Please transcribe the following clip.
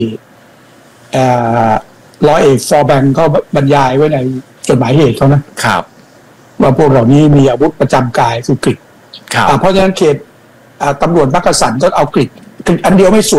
ร้อยเอกฟอร์แบงก็บรรยายไว้ในจดหมายเหตุเขานะครับว่าพวกเหล่านี้มีอาวุธประจำกายคือกริดเพราะฉะนั้นเขตตำรวจมักกะสันก็เอากริดอันเดียวไม่สวย